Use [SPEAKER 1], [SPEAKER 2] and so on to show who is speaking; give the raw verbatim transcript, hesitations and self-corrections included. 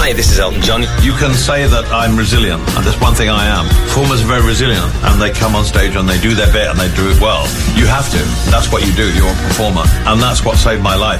[SPEAKER 1] Hi, this is Elton John.
[SPEAKER 2] You can say that I'm resilient, and that's one thing I am. Performers are very resilient, and they come on stage and they do their bit and they do it well. You have to. That's what you do. You're a performer, and that's what saved my life.